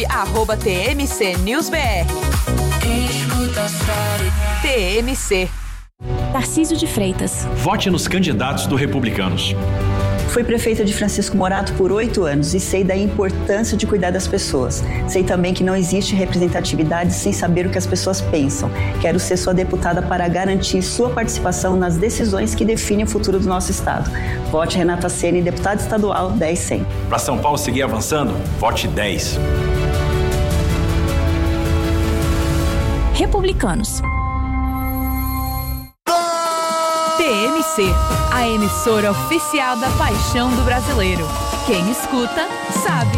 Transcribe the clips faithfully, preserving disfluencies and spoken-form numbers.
arroba T M C News B R. T M C. Tarcísio de Freitas. Vote nos candidatos do Republicanos. Fui prefeita de Francisco Morato por oito anos e sei da importância de cuidar das pessoas. Sei também que não existe representatividade sem saber o que as pessoas pensam. Quero ser sua deputada para garantir sua participação nas decisões que definem o futuro do nosso estado. Vote Renata Ceni, deputada estadual dez cem. Para São Paulo seguir avançando, vote dez. Republicanos. T M C, a emissora oficial da paixão do brasileiro. Quem escuta, sabe.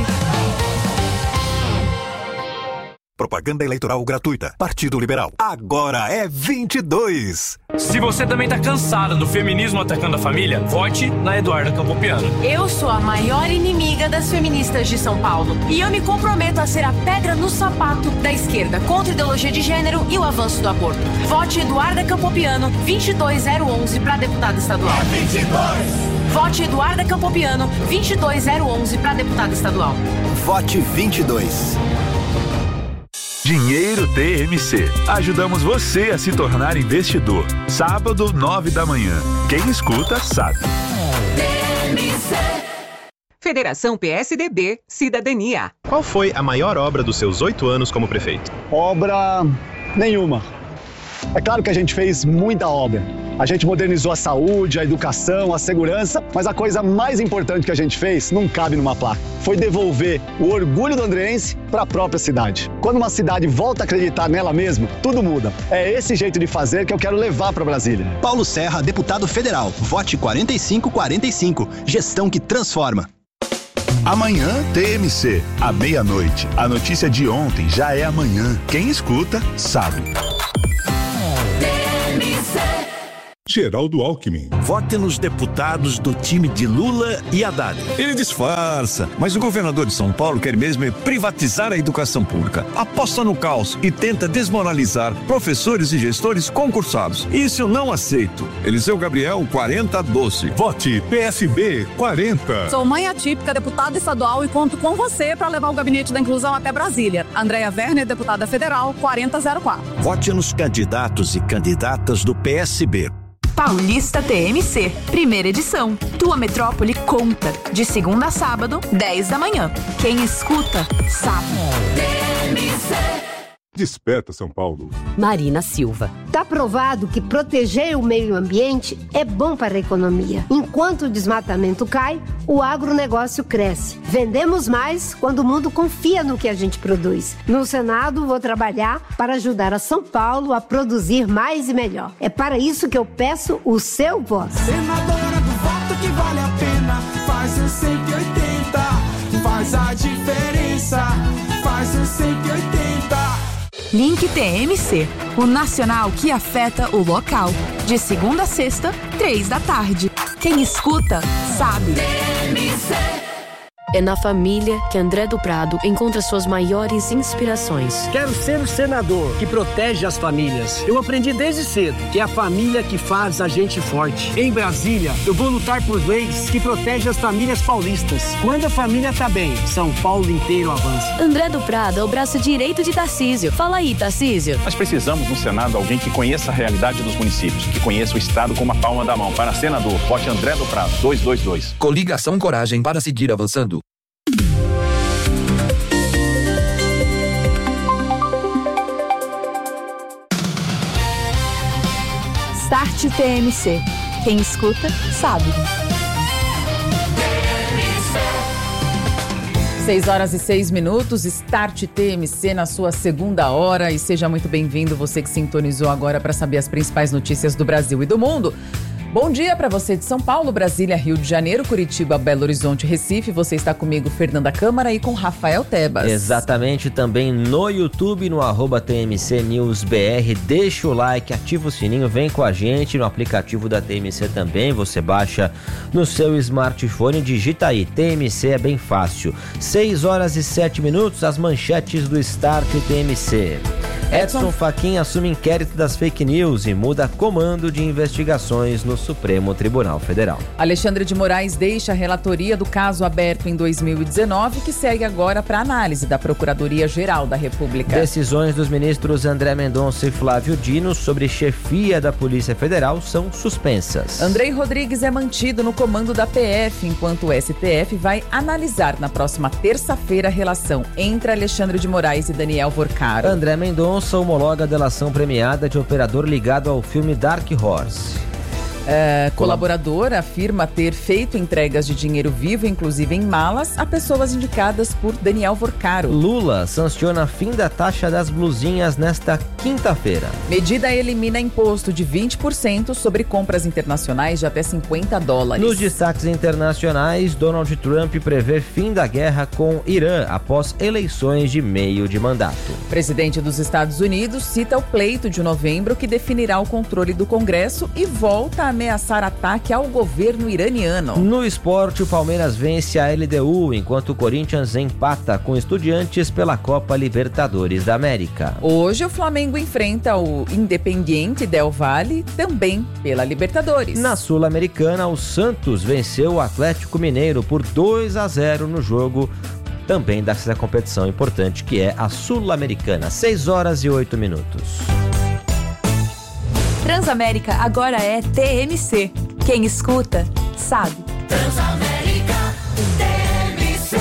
Propaganda eleitoral gratuita. Partido Liberal. Agora é vinte e dois. Se você também tá cansada do feminismo atacando a família, vote na Eduarda Campopiano. Eu sou a maior inimiga das feministas de São Paulo. E eu me comprometo a ser a pedra no sapato da esquerda contra a ideologia de gênero e o avanço do aborto. Vote Eduarda Campopiano, vinte e dois zero onze para deputada estadual. É vinte e dois. Vote Eduarda Campopiano, vinte e dois zero onze para deputada estadual. Vote vinte e dois. Dinheiro T M C. Ajudamos você a se tornar investidor. Sábado, nove da manhã. Quem escuta, sabe. T M C. Federação P S D B, Cidadania. Qual foi a maior obra dos seus oito anos como prefeito? Obra nenhuma. É claro que a gente fez muita obra. A gente modernizou a saúde, a educação, a segurança, mas a coisa mais importante que a gente fez não cabe numa placa. Foi devolver o orgulho do andreense para a própria cidade. Quando uma cidade volta a acreditar nela mesma, tudo muda. É esse jeito de fazer que eu quero levar para Brasília. Paulo Serra, deputado federal. Vote quarenta e cinco quarenta e cinco. Gestão que transforma. Amanhã T M C, à meia-noite. A notícia de ontem já é amanhã. Quem escuta, sabe. Geraldo Alckmin. Vote nos deputados do time de Lula e Haddad. Ele disfarça, mas o governador de São Paulo quer mesmo é privatizar a educação pública. Aposta no caos e tenta desmoralizar professores e gestores concursados. Isso eu não aceito. Eliseu Gabriel, quarenta doze. Vote P S B quarenta. Sou mãe atípica, deputada estadual e conto com você para levar o gabinete da inclusão até Brasília. Andréa Werner, deputada federal, quarenta zero quatro. Vote nos candidatos e candidatas do P S B. Paulista T M C, primeira edição. Tua metrópole conta. De segunda a sábado, dez da manhã. Quem escuta, sabe. T M C. Desperta São Paulo. Marina Silva. Está provado que proteger o meio ambiente é bom para a economia. Enquanto o desmatamento cai, o agronegócio cresce. Vendemos mais quando o mundo confia no que a gente produz. No Senado, vou trabalhar para ajudar a São Paulo a produzir mais e melhor. É para isso que eu peço o seu voto. Senadora do voto que vale a pena, faz o cento e oitenta, faz a diferença, faz o cento e oitenta. Link T M C, o nacional que afeta o local. De segunda a sexta, três da tarde. Quem escuta, sabe. T M C. É na família que André do Prado encontra suas maiores inspirações. Quero ser o senador que protege as famílias. Eu aprendi desde cedo que é a família que faz a gente forte. Em Brasília, eu vou lutar por leis que protegem as famílias paulistas. Quando a família tá bem, São Paulo inteiro avança. André do Prado é o braço direito de Tarcísio. Fala aí, Tarcísio. Nós precisamos no Senado alguém que conheça a realidade dos municípios, que conheça o estado com uma palma da mão. Para senador, vote André do Prado, dois dois dois. Coligação Coragem para seguir avançando. Start T M C. Quem escuta, sabe. seis horas e seis minutos, Start T M C na sua segunda hora. E seja muito bem-vindo, você que sintonizou agora para saber as principais notícias do Brasil e do mundo. Bom dia para você de São Paulo, Brasília, Rio de Janeiro, Curitiba, Belo Horizonte, Recife. Você está comigo, Fernanda Câmara, e com Rafael Tebas. Exatamente, também no YouTube, no arroba T M C News B R. Deixa o like, ativa o sininho, vem com a gente no aplicativo da T M C também. Você baixa no seu smartphone, digita aí, T M C é bem fácil. seis horas e sete minutos, as manchetes do Start T M C. Edson Fachin assume inquérito das fake news e muda comando de investigações no Supremo Tribunal Federal. Alexandre de Moraes deixa a relatoria do caso aberto em dois mil e dezenove, que segue agora para análise da Procuradoria-Geral da República. Decisões dos ministros André Mendonça e Flávio Dino sobre chefia da Polícia Federal são suspensas. Andrei Rodrigues é mantido no comando da P F, enquanto o S T F vai analisar na próxima terça-feira a relação entre Alexandre de Moraes e Daniel Vorcaro. André Mendonça homologa a delação premiada de operador ligado ao filme Dark Horse. É, colaborador afirma ter feito entregas de dinheiro vivo, inclusive em malas, a pessoas indicadas por Daniel Vorcaro. Lula sanciona fim da taxa das blusinhas nesta quinta-feira. Medida elimina imposto de vinte por cento sobre compras internacionais de até cinquenta dólares. Nos destaques internacionais, Donald Trump prevê fim da guerra com Irã após eleições de meio de mandato. O presidente dos Estados Unidos cita o pleito de novembro que definirá o controle do Congresso e volta a ameaçar ataque ao governo iraniano. No esporte, o Palmeiras vence a L D U, enquanto o Corinthians empata com Estudiantes pela Copa Libertadores da América. Hoje, o Flamengo enfrenta o Independiente Del Valle, também pela Libertadores. Na Sul-Americana, o Santos venceu o Atlético Mineiro por dois a zero no jogo também dessa competição importante, que é a Sul-Americana. seis horas e oito minutos. Transamérica agora é T M C. Quem escuta, sabe. Transamérica T M C.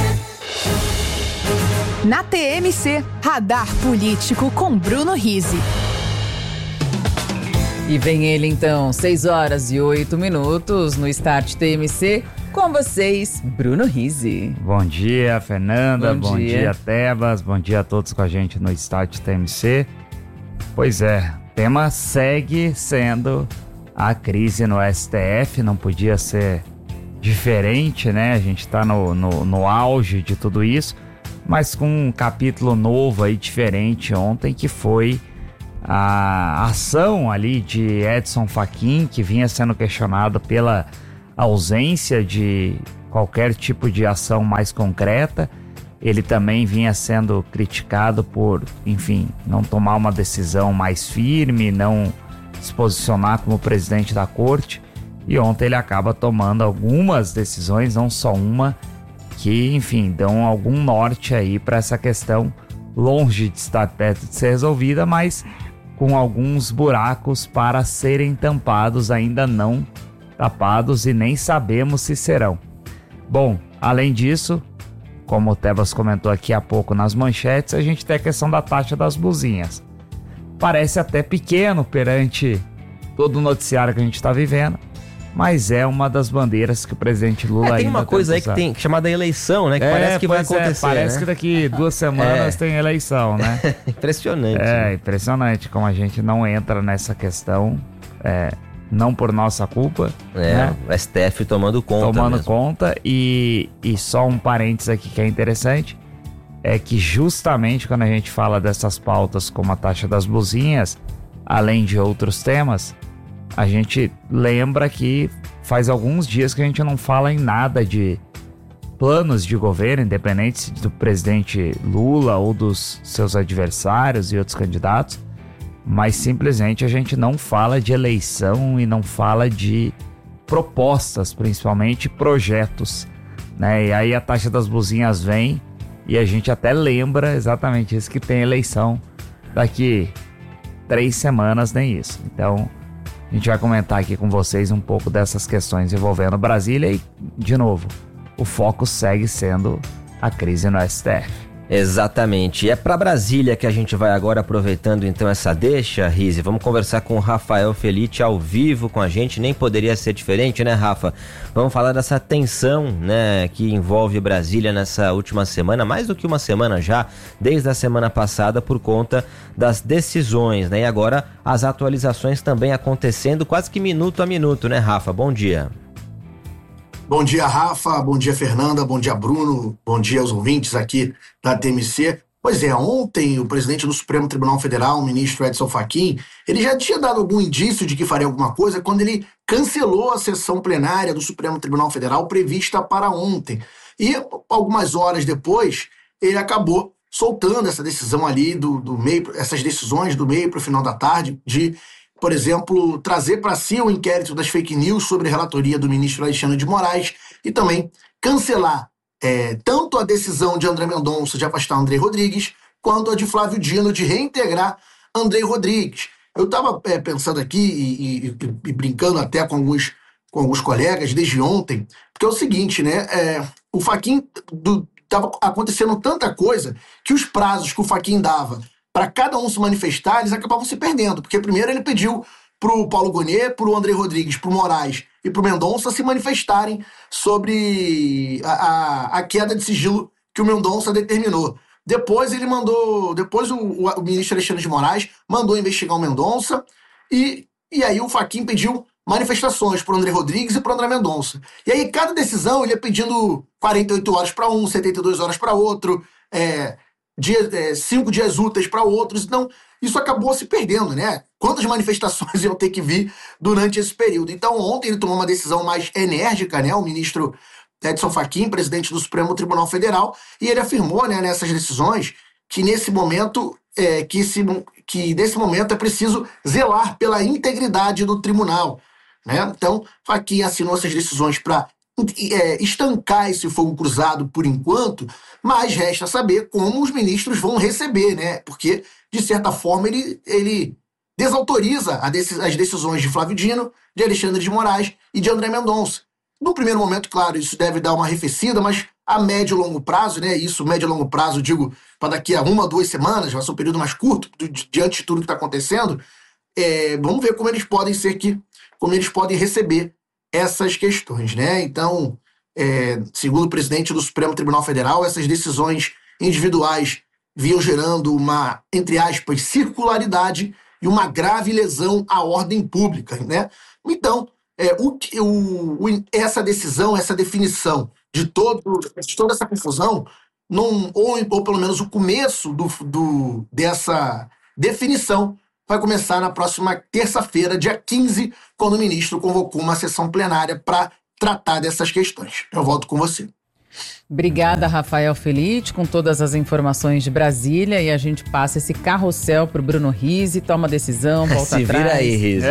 Na T M C, Radar Político com Bruno Rizzi. E vem ele então, seis horas e oito minutos no Start T M C. Com vocês, Bruno Rizzi. Bom dia, Fernanda. Bom, bom dia. dia, Tebas. Bom dia a todos com a gente no Start T M C. Pois é. O tema segue sendo a crise no S T F, não podia ser diferente, né? A gente está no, no, no auge de tudo isso, mas com um capítulo novo aí, diferente ontem, que foi a ação ali de Edson Fachin, que vinha sendo questionado pela ausência de qualquer tipo de ação mais concreta. Ele também vinha sendo criticado por, enfim, não tomar uma decisão mais firme, não se posicionar como presidente da corte. E ontem ele acaba tomando algumas decisões, não só uma, que, enfim, dão algum norte aí para essa questão, longe de estar perto de ser resolvida, mas com alguns buracos para serem tampados, ainda não tapados e nem sabemos se serão. Bom, além disso, como o Tebas comentou aqui há pouco nas manchetes, a gente tem a questão da taxa das blusinhas. Parece até pequeno perante todo o noticiário que a gente está vivendo, mas é uma das bandeiras que o presidente Lula ainda é, tem uma coisa aí que tem chamada eleição, né? Que é, parece que vai acontecer. É, parece né? que daqui duas semanas é. tem eleição, né? Impressionante. É, né? impressionante como a gente não entra nessa questão, é, não por nossa culpa. É, né? o S T F tomando conta Tomando mesmo. conta e, e só um parênteses aqui que é interessante, é que justamente quando a gente fala dessas pautas como a taxa das blusinhas, além de outros temas, a gente lembra que faz alguns dias que a gente não fala em nada de planos de governo, independente do presidente Lula ou dos seus adversários e outros candidatos, mas simplesmente a gente não fala de eleição e não fala de propostas, principalmente projetos, né? E aí a taxa das blusinhas vem e a gente até lembra exatamente isso, que tem eleição daqui três semanas, nem isso. Então a gente vai comentar aqui com vocês um pouco dessas questões envolvendo Brasília e, de novo, o foco segue sendo a crise no S T F. Exatamente. E é para Brasília que a gente vai agora, aproveitando então essa deixa, Rizzi. Vamos conversar com o Rafael Felice ao vivo com a gente. Nem poderia ser diferente, né, Rafa? Vamos falar dessa tensão, né, que envolve Brasília nessa última semana, mais do que uma semana já, desde a semana passada, por conta das decisões, né? E agora as atualizações também acontecendo quase que minuto a minuto, né, Rafa? Bom dia. Bom dia, Rafa. Bom dia, Fernanda. Bom dia, Bruno. Bom dia aos ouvintes aqui da T M C. Pois é, ontem o presidente do Supremo Tribunal Federal, o ministro Edson Fachin, ele já tinha dado algum indício de que faria alguma coisa quando ele cancelou a sessão plenária do Supremo Tribunal Federal prevista para ontem. E algumas horas depois, ele acabou soltando essa decisão ali do, do meio, essas decisões do meio para o final da tarde, de, por exemplo, trazer para si o inquérito das fake news sobre a relatoria do ministro Alexandre de Moraes e também cancelar é, tanto a decisão de André Mendonça de afastar André Rodrigues, quanto a de Flávio Dino de reintegrar André Rodrigues. Eu estava é, pensando aqui e, e, e brincando até com alguns, com alguns colegas desde ontem, porque é o seguinte, né? É, o Fachin estava acontecendo tanta coisa que os prazos que o Fachin dava para cada um se manifestar, eles acabavam se perdendo. Porque primeiro ele pediu para o Paulo Gonet, para o André Rodrigues, para o Moraes e para o Mendonça se manifestarem sobre a, a, a queda de sigilo que o Mendonça determinou. Depois ele mandou, depois o, o, o ministro Alexandre de Moraes mandou investigar o Mendonça e, e aí o Fachin pediu manifestações para o André Rodrigues e para o André Mendonça. E aí cada decisão ele ia pedindo quarenta e oito horas para um, setenta e duas horas para outro, é, dia, é, cinco dias úteis para outros. Então isso acabou se perdendo, né? Quantas manifestações iam ter que vir durante esse período? Então ontem ele tomou uma decisão mais enérgica, né? O ministro Edson Fachin, presidente do Supremo Tribunal Federal, e ele afirmou, né, nessas decisões que nesse momento é, que, esse, que nesse momento é preciso zelar pela integridade do tribunal, né? Então Fachin assinou essas decisões para é, estancar esse fogo cruzado por enquanto, mas resta saber como os ministros vão receber, né? Porque de certa forma ele, ele desautoriza a deci- as decisões de Flávio Dino, de Alexandre de Moraes e de André Mendonça. No primeiro momento, claro, isso deve dar uma arrefecida, mas a médio e longo prazo, né? Isso, médio e longo prazo, digo, para daqui a uma, duas semanas, vai ser um período mais curto, di- diante de tudo que está acontecendo, é, vamos ver como eles podem ser que, como eles podem receber essas questões, né? Então, é, segundo o presidente do Supremo Tribunal Federal, essas decisões individuais vinham gerando uma, entre aspas, circularidade e uma grave lesão à ordem pública, né? Então, É, o, o, o, essa decisão, essa definição de, todo, de toda essa confusão, não, ou, ou pelo menos o começo do, do, dessa definição, vai começar na próxima terça-feira, dia quinze, quando o ministro convocou uma sessão plenária para tratar dessas questões. Eu volto com você. Obrigada, Rafael Felite, com todas as informações de Brasília, e a gente passa esse carrossel pro Bruno Rizzi, toma decisão, volta Se atrás. vira aí, Rizzi.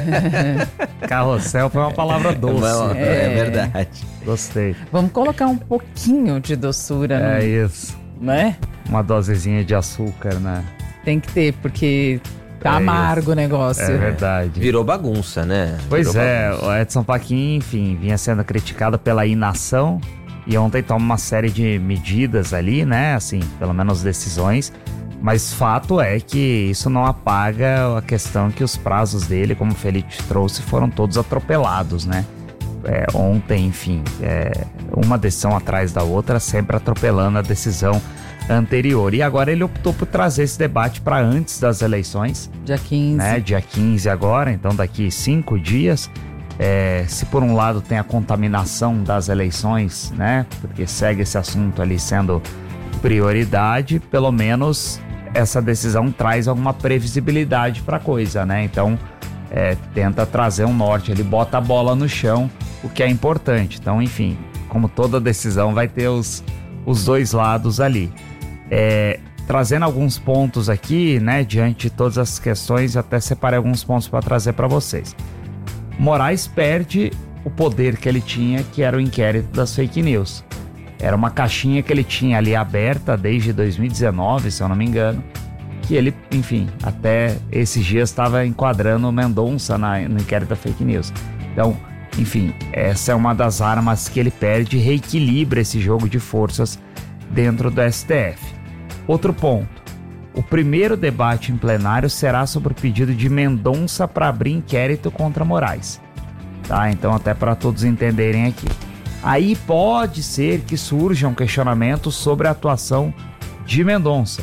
Carrossel foi uma palavra doce. É, é verdade. Gostei. Vamos colocar um pouquinho de doçura, É no... isso. né? Uma dosezinha de açúcar, né? Tem que ter, porque tá É amargo isso. o negócio. É verdade. Virou bagunça, né? Pois Virou é, bagunça. o Edson Fachin, enfim, vinha sendo criticado pela inação e ontem toma uma série de medidas ali, né, assim, pelo menos decisões, mas fato é que isso não apaga a questão que os prazos dele, como o Felipe trouxe, foram todos atropelados, né? É, ontem, enfim, é, uma decisão atrás da outra, sempre atropelando a decisão anterior. E agora ele optou por trazer esse debate para antes das eleições. Dia quinze. Né? Dia quinze agora, então daqui cinco dias. É, se por um lado tem a contaminação das eleições, né? Porque segue esse assunto ali sendo prioridade, pelo menos essa decisão traz alguma previsibilidade para a coisa, né? Então é, tenta trazer um norte, ele bota a bola no chão, o que é importante. Então, enfim, como toda decisão vai ter os, os dois lados ali. É, trazendo alguns pontos aqui, né? Diante de todas as questões, até separei alguns pontos para trazer para vocês. Moraes perde o poder que ele tinha, que era o inquérito das fake news. Era uma caixinha que ele tinha ali aberta desde dois mil e dezenove, se eu não me engano, que ele, enfim, até esses dias estava enquadrando o Mendonça na, no inquérito da fake news. Então, enfim, essa é uma das armas que ele perde e reequilibra esse jogo de forças dentro do S T F. Outro ponto. O primeiro debate em plenário será sobre o pedido de Mendonça para abrir inquérito contra Moraes. Tá? Então, até para todos entenderem aqui. Aí pode ser que surja um questionamento sobre a atuação de Mendonça.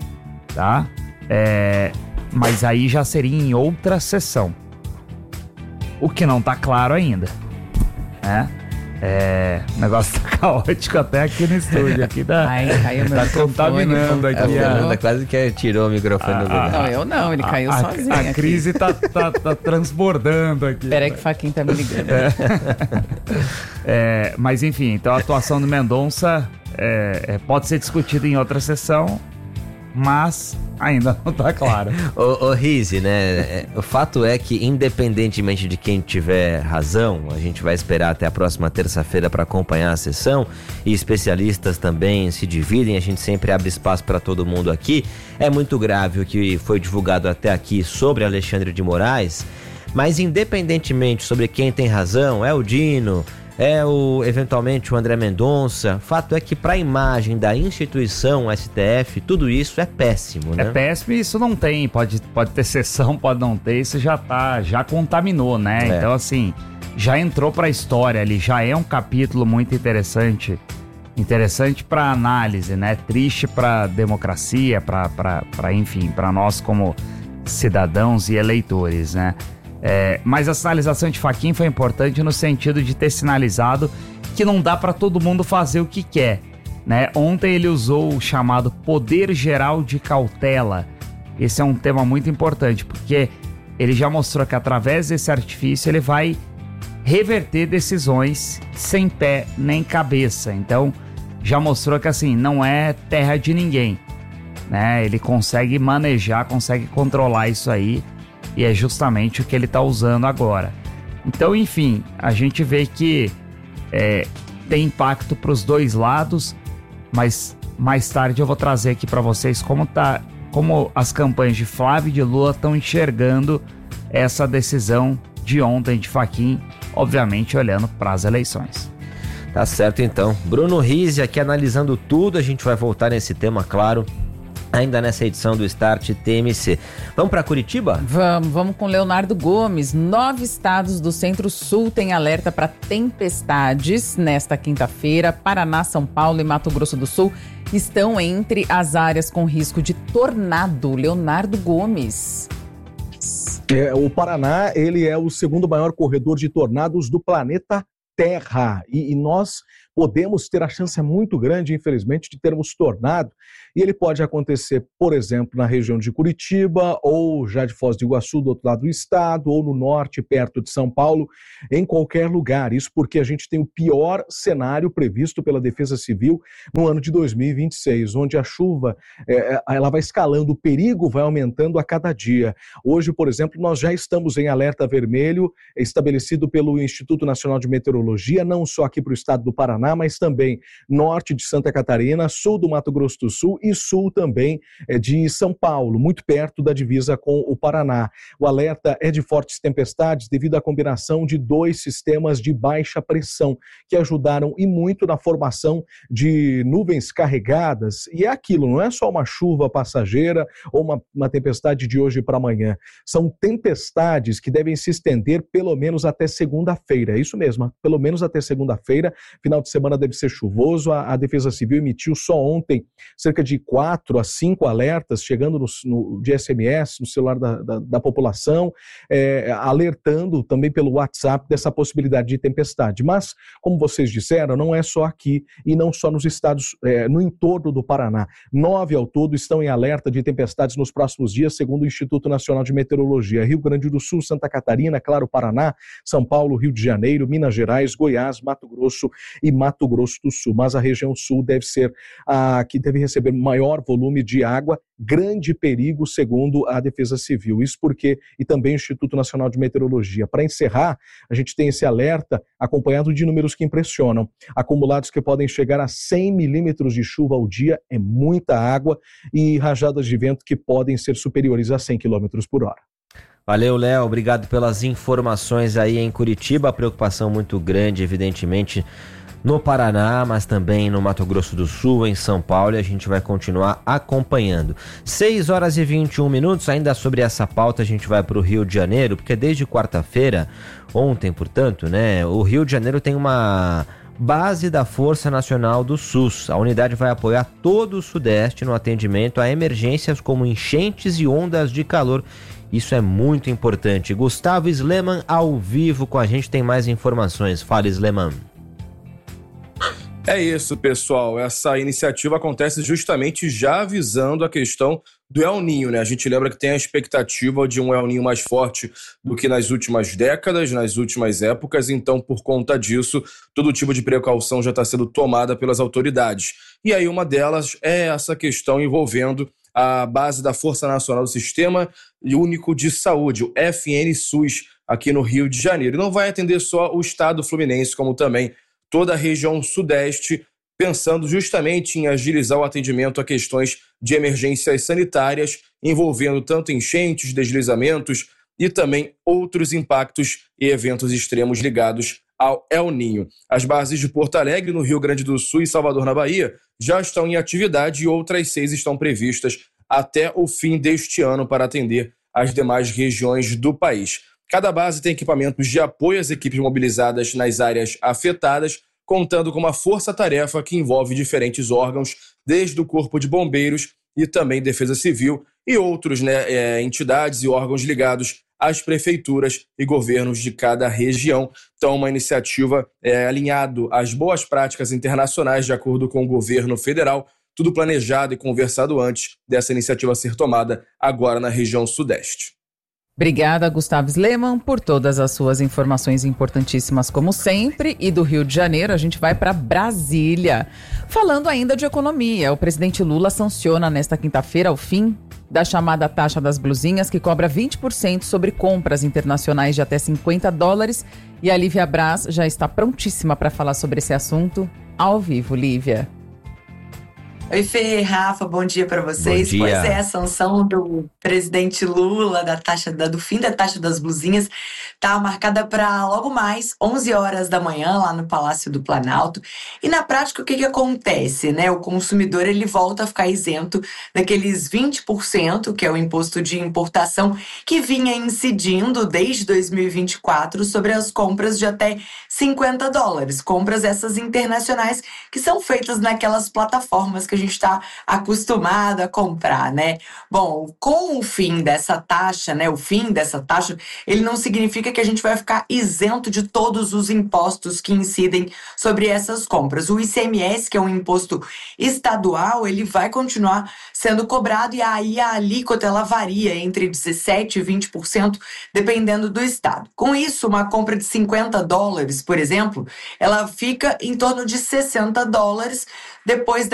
Tá? É, mas aí já seria em outra sessão. O que não está claro ainda. Né? É, o negócio tá caótico até aqui no estúdio. Aqui tá, Ai, caiu meu tá contaminando A aqui. Fernanda A, quase que tirou o microfone do lugar. Não, eu não, ele caiu a, sozinho. A, a aqui. crise tá, tá, tá transbordando aqui. Peraí que o Faquinha tá me ligando. É. É, mas enfim, então a atuação do Mendonça é, é, pode ser discutida em outra sessão, mas ainda não tá claro. Ô, ô Rizzi, né? O fato é que, independentemente de quem tiver razão, a gente vai esperar até a próxima terça-feira para acompanhar a sessão, e especialistas também se dividem, a gente sempre abre espaço para todo mundo aqui. É muito grave o que foi divulgado até aqui sobre Alexandre de Moraes, mas independentemente sobre quem tem razão, é o Dino, é o, eventualmente o André Mendonça, fato é que para a imagem da instituição S T F, tudo isso é péssimo, né? É péssimo e isso não tem, pode, pode ter sessão, pode não ter, isso já tá, já contaminou, né? É. Então assim, já entrou pra história ali, já é um capítulo muito interessante, interessante para análise, né? Triste para democracia, para para enfim, para nós como cidadãos e eleitores, né? É, mas a sinalização de Fachin foi importante no sentido de ter sinalizado que não dá para todo mundo fazer o que quer, né? Ontem ele usou o chamado poder geral de cautela. Esse é um tema muito importante, porque ele já mostrou que através desse artifício ele vai reverter decisões sem pé nem cabeça. Então já mostrou que assim, não é terra de ninguém, né? Ele consegue manejar, consegue controlar isso aí. E é justamente o que ele está usando agora. Então, enfim, a gente vê que é, tem impacto para os dois lados, mas mais tarde eu vou trazer aqui para vocês como, tá, como as campanhas de Flávio e de Lula estão enxergando essa decisão de ontem de Fachin, obviamente olhando para as eleições. Tá certo então. Bruno Rizzi aqui analisando tudo, a gente vai voltar nesse tema, claro, ainda nessa edição do Start T M C. Vamos para Curitiba? Vamos, vamos com Leonardo Gomes. Nove estados do Centro-Sul têm alerta para tempestades nesta quinta-feira. Paraná, São Paulo e Mato Grosso do Sul estão entre as áreas com risco de tornado. Leonardo Gomes. É, o Paraná, ele é o segundo maior corredor de tornados do planeta Terra. E, e nós podemos ter a chance muito grande, infelizmente, de termos tornado. E ele pode acontecer, por exemplo, na região de Curitiba, ou já de Foz do Iguaçu, do outro lado do estado, ou no norte, perto de São Paulo, em qualquer lugar. Isso porque a gente tem o pior cenário previsto pela Defesa Civil no ano de dois mil e vinte e seis, onde a chuva é, ela vai escalando, o perigo vai aumentando a cada dia. Hoje, por exemplo, nós já estamos em alerta vermelho, estabelecido pelo Instituto Nacional de Meteorologia, não só aqui para o estado do Paraná, mas também norte de Santa Catarina, sul do Mato Grosso do Sul e sul também é, de São Paulo, muito perto da divisa com o Paraná. O alerta é de fortes tempestades devido à combinação de dois sistemas de baixa pressão que ajudaram e muito na formação de nuvens carregadas. E é aquilo, não é só uma chuva passageira ou uma, uma tempestade de hoje para amanhã. São tempestades que devem se estender pelo menos até segunda-feira. É isso mesmo, pelo menos até segunda-feira. Final de semana deve ser chuvoso. A, a Defesa Civil emitiu só ontem cerca de quatro a cinco alertas, chegando no, no, de S M S, no celular da, da, da população, é, alertando também pelo WhatsApp dessa possibilidade de tempestade. Mas, como vocês disseram, não é só aqui e não só nos estados, é, no entorno do Paraná. Nove ao todo estão em alerta de tempestades nos próximos dias, segundo o Instituto Nacional de Meteorologia. Rio Grande do Sul, Santa Catarina, claro, Paraná, São Paulo, Rio de Janeiro, Minas Gerais, Goiás, Mato Grosso e Mato Grosso do Sul. Mas a região sul deve ser a que deve receber maior volume de água, grande perigo, segundo a Defesa Civil. Isso porque, e também o Instituto Nacional de Meteorologia. Para encerrar, a gente tem esse alerta acompanhado de números que impressionam. Acumulados que podem chegar a cem milímetros de chuva ao dia, é muita água, e rajadas de vento que podem ser superiores a cem quilômetros por hora. Valeu, Léo, obrigado pelas informações aí em Curitiba. A preocupação muito grande, evidentemente, no Paraná, mas também no Mato Grosso do Sul, em São Paulo, e a gente vai continuar acompanhando. seis horas e vinte e um minutos, ainda sobre essa pauta a gente vai para o Rio de Janeiro, porque desde quarta-feira, ontem, portanto, né, o Rio de Janeiro tem uma base da Força Nacional do SUS. A unidade vai apoiar todo o Sudeste no atendimento a emergências como enchentes e ondas de calor. Isso é muito importante. Gustavo Sleman ao vivo com a gente, tem mais informações. Fala, Sleman. É isso, pessoal. Essa iniciativa acontece justamente já avisando a questão do El Niño, né? A gente lembra que tem a expectativa de um El Niño mais forte do que nas últimas décadas, nas últimas épocas. Então, por conta disso, todo tipo de precaução já está sendo tomada pelas autoridades. E aí uma delas é essa questão envolvendo a base da Força Nacional do Sistema Único de Saúde, o F N SUS, aqui no Rio de Janeiro. E não vai atender só o estado fluminense, como também toda a região sudeste, pensando justamente em agilizar o atendimento a questões de emergências sanitárias, envolvendo tanto enchentes, deslizamentos e também outros impactos e eventos extremos ligados ao El Niño. As bases de Porto Alegre, no Rio Grande do Sul e Salvador, na Bahia, já estão em atividade e outras seis estão previstas até o fim deste ano para atender as demais regiões do país. Cada base tem equipamentos de apoio às equipes mobilizadas nas áreas afetadas, contando com uma força-tarefa que envolve diferentes órgãos, desde o Corpo de Bombeiros e também Defesa Civil e outros, né, é, entidades e órgãos ligados às prefeituras e governos de cada região. Então, uma iniciativa é, alinhado às boas práticas internacionais de acordo com o governo federal, tudo planejado e conversado antes dessa iniciativa ser tomada agora na região sudeste. Obrigada, Gustavo Sleman, por todas as suas informações importantíssimas, como sempre. E do Rio de Janeiro, a gente vai para Brasília. Falando ainda de economia, o presidente Lula sanciona nesta quinta-feira o fim da chamada taxa das blusinhas, que cobra vinte por cento sobre compras internacionais de até cinquenta dólares. E a Lívia Braz já está prontíssima para falar sobre esse assunto ao vivo. Lívia. Oi, Fê, Rafa, bom dia para vocês. Bom dia. Pois é, a sanção do presidente Lula da taxa da, do fim da taxa das blusinhas está marcada para logo mais onze horas da manhã lá no Palácio do Planalto. E na prática o que que acontece, né? O consumidor ele volta a ficar isento daqueles vinte por cento, que é o imposto de importação que vinha incidindo desde dois mil e vinte e quatro sobre as compras de até cinquenta dólares, compras essas internacionais que são feitas naquelas plataformas que a gente está acostumado a comprar, né? Bom, com o fim dessa taxa, né? O fim dessa taxa, ele não significa que a gente vai ficar isento de todos os impostos que incidem sobre essas compras. O I C M S, que é um imposto estadual, ele vai continuar sendo cobrado e aí a alíquota ela varia entre dezessete por cento e vinte por cento, dependendo do estado. Com isso, uma compra de cinquenta dólares, por exemplo, ela fica em torno de sessenta dólares depois da